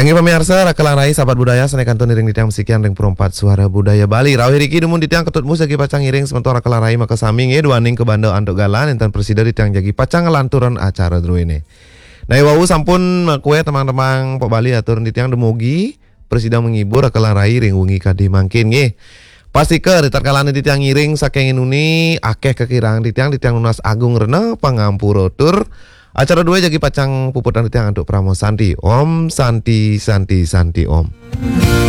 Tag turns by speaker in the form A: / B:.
A: Angin pemirsa, rakalang rai sahabat budaya senekan tu niring ditiang sekian ring perempat suara budaya Bali. Rawi Riki dumun ditiang ketut musagi pacang iring sementara rakalang rai maka saming dua ning ke banda antuk galan enten presiden ditiang jagi pacang lanturan acara dulu ini. Nah wau sampun kue teman-teman Pak Bali atur ditiang demogi presiden menghibur rakalang rai ring wengi kadi mangkin nggih. Pasti ke ditarkalane ditiang iring saking inuni akeh kekirang ditiang Nunas Agung Rena Pangampura tur. Acara dua jagi pacang puputan ditiang untuk Pramo Santi. Om Santi Santi Santi Om.